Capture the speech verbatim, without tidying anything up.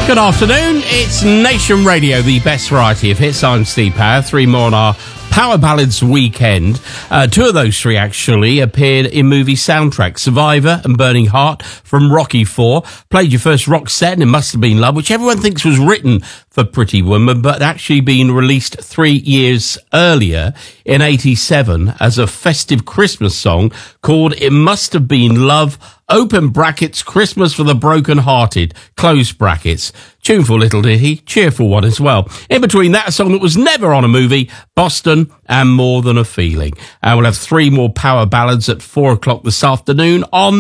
Good afternoon. It's Nation Radio, the best variety of hits. I'm Steve Power. Three more on our Power Ballads weekend. Uh, two of those three actually appeared in movie soundtracks. Survivor and Burning Heart from Rocky four. Played your first rock set and It Must Have Been Love, which everyone thinks was written for Pretty Woman, but actually been released three years earlier in eighty-seven as a festive Christmas song called It Must Have Been Love, open brackets, Christmas for the broken-hearted, close brackets. Tuneful little ditty, cheerful one as well. In between that, a song that was never on a movie, Boston and More Than a Feeling. And we'll have three more power ballads at four o'clock this afternoon on